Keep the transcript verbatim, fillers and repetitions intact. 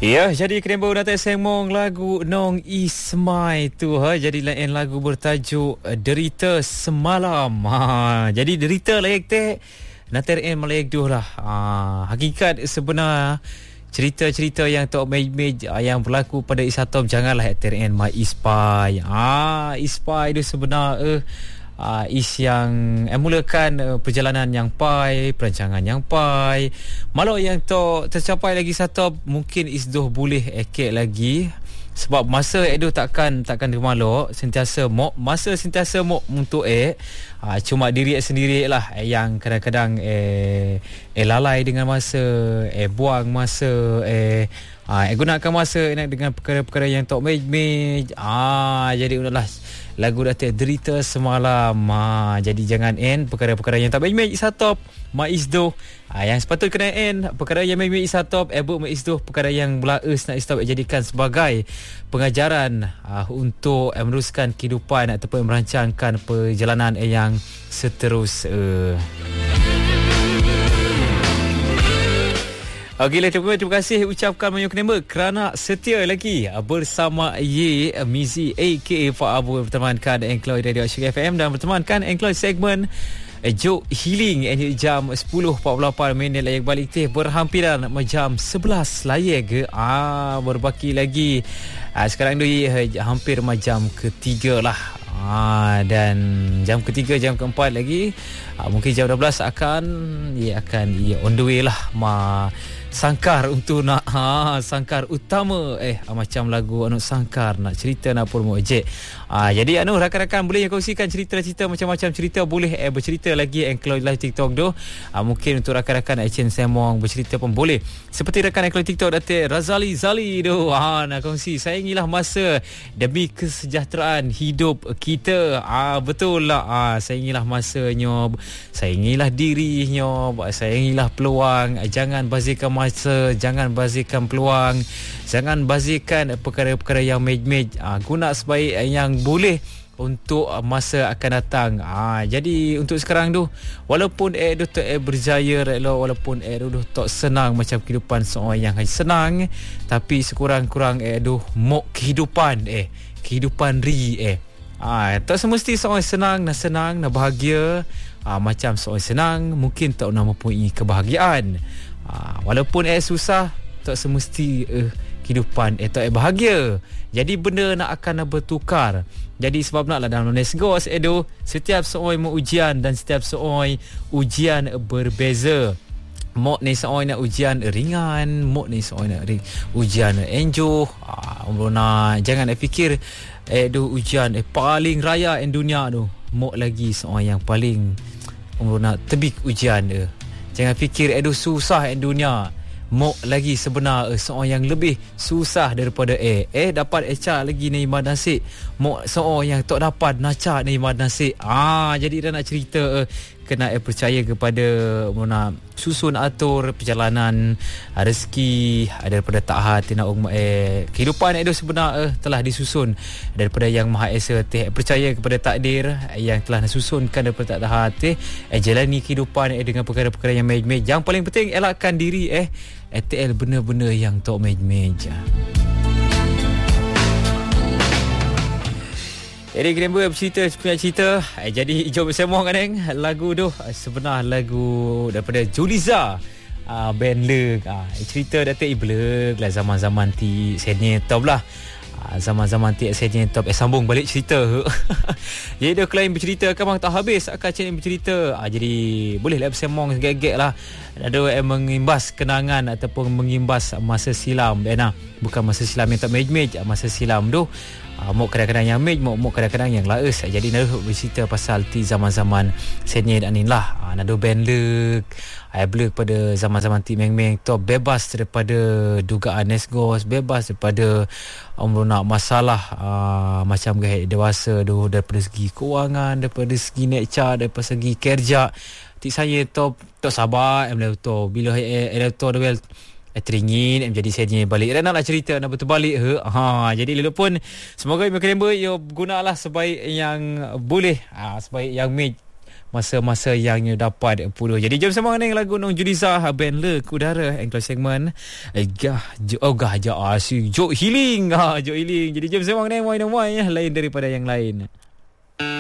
Ya, jadi kena baru datang semong lagu Nong Ismai tu ha. Jadi lain lagu bertajuk Derita Semalam. Ha, jadi derita layak teh nater en malayak duh lah. Ha, hakikat sebenar cerita-cerita yang tok mej-mej yang berlaku pada Isatop janganlah ter en mai ispai. Ah, ispai tu sebenar eh Uh, is yang eh, mulakan uh, perjalanan yang pai, perancangan yang pai. Malau yang to tercapai lagi satu mungkin is doh boleh ekek lagi sebab masa edo takkan takkan dermalok sentiasa mok masa sentiasa mok untuk eh uh, cuma diri eh sendiri lah eh, yang kadang-kadang eh, eh lalai dengan masa, eh buang masa, eh Ah, uh, gunakan masa nak dengan perkara-perkara yang tok mej-mej. Ah, jadi udahlah lagu dah derita semalam. Ah, jadi jangan end perkara-perkara yang tak mej-mej Isatop, Maizdo. Ah, yang sepatut kena end perkara yang mej-mej Isatop, ebuk Maizdo perkara yang belaes nak Isatop jadikan sebagai pengajaran ah, untuk eh, meneruskan kehidupan ataupun merancangkan perjalanan eh, yang seterus uh. Okey, terima, terima kasih ucapkan Manyu Kenemba kerana setia lagi bersama Ye Mizi A K A Pak Abu bertemankan Engkloy Radio Asyik F M dan bertemankan Engkloy segmen Joke Healing ini jam sepuluh empat puluh lapan minit layak balik teh berhampiran jam sebelas layak ke ah berbaki lagi ah, sekarang tu hampir jam ketiga lah. Ah, dan jam ketiga, jam keempat lagi ah, mungkin jam dua belas akan ia akan ia on the way lah ma sangkar untuk nak ha, sangkar utama eh macam lagu anu sangkar nak cerita nak pun mojek. Ah, jadi anu rakan-rakan boleh kongsikan cerita-cerita macam-macam cerita boleh eh bercerita lagi Engkloy live TikTok tu. Ah, mungkin untuk rakan-rakan Action Semong bercerita pun boleh. Seperti rakan Engkloy TikTok Datuk Razali Zali tu ha, nak kongsi sayangilah masa demi kesejahteraan hidup kita. Ah, betul lah. Ah, sayangilah masanya, sayangilah dirinya, sayangilah peluang, jangan bazirkan masa, jangan bazirkan peluang, jangan bazirkan perkara-perkara yang mej-mej. Ah, guna sebaik yang boleh untuk masa akan datang. Ah, jadi untuk sekarang tu walaupun eh tu tak eh, berjaya relo, walaupun eh tu tak senang macam kehidupan seorang yang senang, tapi sekurang-kurang eh tu mok kehidupan eh kehidupan ri eh Ah, tak semesti seorang senang, nak senang, nak bahagia. Ah, macam seorang senang, mungkin tak nak mempunyai kebahagiaan. Ah, walaupun eh susah, tak semesti eh, kehidupan eh tak eh bahagia. Jadi benda nak akan bertukar. Jadi sebab naklah dalam Let's Go Edo, setiap seorang ujian dan setiap seorang ujian berbeza. Mok ni seorang nak ujian ringan, mok ni seorang nak ring, ujian enjoy. Ah, umrona jangan nak fikir eh tu ujian eh paling raya di dunia tu. Mok lagi seorang yang paling umrona tebik ujian dia. Jangan fikir eh tu susah di dunia. Mok lagi sebenar eh, seorang yang lebih susah daripada eh eh dapat eca lagi ni imad nasib. Mok seorang yang tak dapat naca ni imad nasib. Ah, jadi dia nak cerita eh, kena eh, percaya kepada mana susun atur perjalanan rezeki daripada taat tina eh kehidupan itu sebenar eh, telah disusun daripada Yang Maha Esa teh. Percaya kepada takdir yang telah disusunkan daripada taat teh eh, jalani kehidupan eh, dengan perkara-perkara yang mej-mej. Yang paling penting elakkan diri eh E T L benda-benda yang tak mej-mej. Jadi Grember bercerita punya cerita. Eh, jadi jom bersama kan eng lagu tu sebenar lagu daripada Juliza. Ah, band Leg. Ah, cerita Datuk Ibleg lah zaman-zaman ti senior top lah. Ah, zaman-zaman ti senior top eh sambung balik cerita. Jadi dia klaim bercerita kan bang tak habis akan channel bercerita. Ah, jadi boleh lah bersama gegek lah. Ada yang mengimbas kenangan ataupun mengimbas masa silam. Eh nah, bukan masa silam yang tak mej-mej, masa silam tu. Uh, mok kadang-kadang yang mej, mok, mok kadang-kadang yang laes. Jadi nak bercerita pasal ti zaman-zaman senior dan ni lah. Uh, nak ada band Leg. I blur pada zaman-zaman ti meng-meng tu bebas daripada dugaan nesgos, bebas daripada umur nak masalah uh, macam gaya dewasa tu, daripada segi kewangan, daripada segi neca, daripada segi kerja. Ti saya tu tak sabar em tu bila eh tu duel Eh, teringin em jadi senior balik. Dan naklah cerita nak betul balik he. Ha, jadi lelu pun semoga Imam Kelember yo gunalah sebaik yang boleh. Ha, sebaik yang mej masa-masa yang you dapat puluh. Jadi jom sembang dengan lagu Nong Juliza band Le Kudara Engkau segmen eh, gah jo, oh gah ja asyik Jok Healing. Ha Jok Healing. Jadi jom sembang dengan Moi Moi lain daripada yang lain.